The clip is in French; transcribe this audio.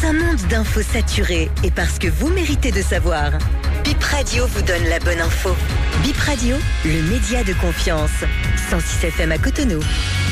Dans un monde d'infos saturées et parce que vous méritez de savoir, Bip Radio vous donne la bonne info. Bip Radio, le média de confiance. 106 FM à Cotonou.